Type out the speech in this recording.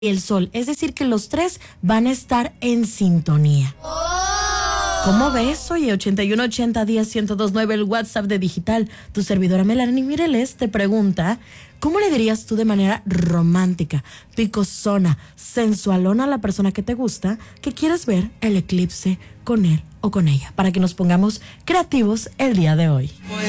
el sol. Es decir, que los tres van a estar en sintonía. ¿Cómo ves? Oye, 8180101029, el WhatsApp de Digital. Tu servidora Melanie Mireles te pregunta, ¿cómo le dirías tú de manera romántica, picosona, sensualona a la persona que te gusta, que quieres ver el eclipse con él o con ella? Para que nos pongamos creativos el día de hoy.